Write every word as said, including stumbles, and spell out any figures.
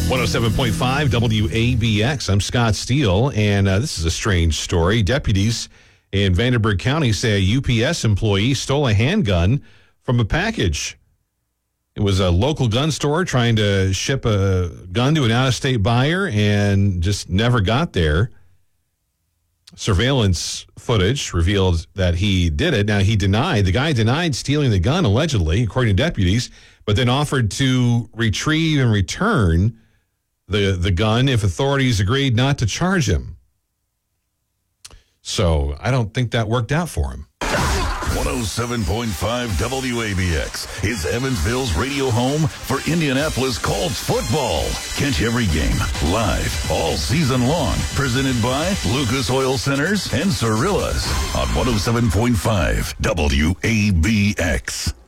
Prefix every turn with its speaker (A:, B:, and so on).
A: one oh seven point five W A B X. I'm Scott Steele, and uh, this is a strange story. Deputies in Vanderburgh County say a U P S employee stole a handgun from a package. It was a local gun store trying to ship a gun to an out-of-state buyer and just never got there. Surveillance footage revealed that he did it. Now, he denied, the guy denied stealing the gun, allegedly, according to deputies, but then offered to retrieve and return the, the gun if authorities agreed not to charge him. So I don't think that worked out for him.
B: one oh seven point five W A B X is Evansville's radio home for Indianapolis Colts football. Catch every game live all season long. Presented by Lucas Oil Centers and Cirillas on one oh seven point five W A B X.